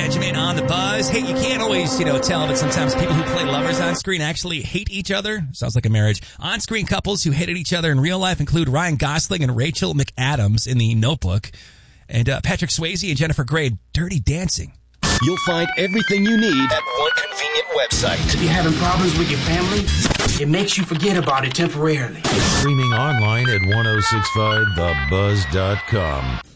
Benjamin on the Buzz. Hey, you can't always, tell, but sometimes people who play lovers on screen actually hate each other. Sounds like a marriage. On-screen couples who hated each other in real life include Ryan Gosling and Rachel McAdams in The Notebook, and Patrick Swayze and Jennifer Grey, Dirty Dancing. You'll find everything you need at one convenient website. You're having problems with your family? It makes you forget about it temporarily. Streaming online at 1065thebuzz.com.